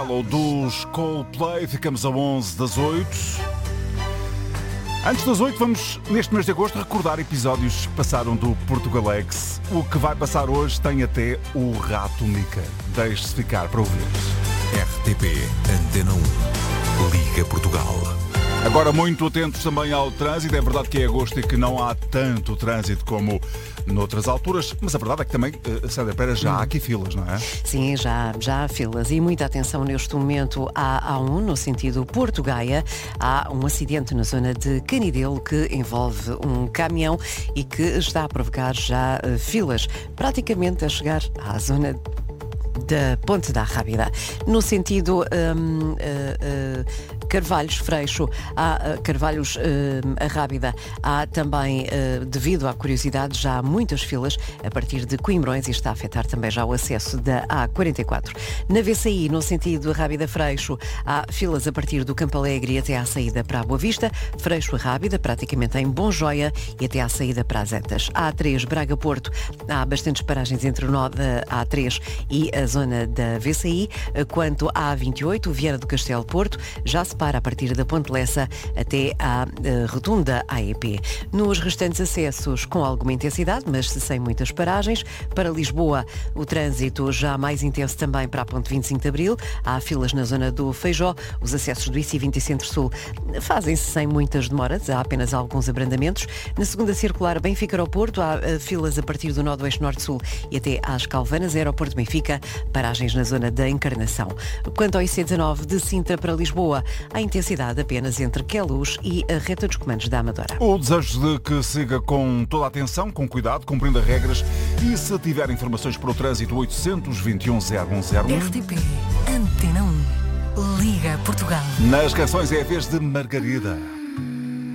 Ou dos Coldplay, ficamos a 11 das 8. Antes das 8, vamos, neste mês de agosto, recordar episódios que passaram do Portugalex. O que vai passar hoje tem até o Rato Mica. Deixe-se ficar para ouvir. RTP Antena 1 Liga Portugal. Agora muito atentos também ao trânsito. É verdade que é agosto e que não há tanto trânsito como noutras alturas, mas a verdade é que também, Sandra Pera, já há aqui filas, não é? Sim, já há filas e muita atenção neste momento à A1, no sentido Porto-Gaia. Há um acidente na zona de Canidelo que envolve um caminhão e que está a provocar já filas, praticamente a chegar à zona da Ponte da Rábida. No sentido Carvalhos, Freixo, Carvalhos, a Rábida, há também, devido à curiosidade, já há muitas filas a partir de Coimbrões e está a afetar também já o acesso da A44. Na VCI, no sentido Rábida-Freixo, há filas a partir do Campo Alegre até à saída para a Boa Vista, Freixo-Rábida, praticamente em Bom Joia e até à saída para as Antas. A3, Braga-Porto, há bastantes paragens entre o nó da A3 e a zona da VCI. Quanto à A28, Viana do Castelo-Porto, já se para a partir da Ponte Lessa até à rotunda AEP. Nos restantes acessos, com alguma intensidade, mas sem muitas paragens. Para Lisboa, o trânsito já mais intenso também para a Ponte 25 de Abril. Há filas na zona do Feijó. Os acessos do IC20 e Centro-Sul fazem-se sem muitas demoras. Há apenas alguns abrandamentos. Na segunda circular, Benfica Aeroporto, há filas a partir do nó do Eixo Norte-Sul e até às Calvanas. Aeroporto de Benfica, paragens na zona da Encarnação. Quanto ao IC19 de Sintra para Lisboa, há intensidade apenas entre Queluz e a reta dos comandos da Amadora. O desejo de que siga com toda a atenção, com cuidado, cumprindo as regras e se tiver informações para o trânsito 821-0101. RTP Antena 1 Liga Portugal. Nas canções é a vez de Margarida.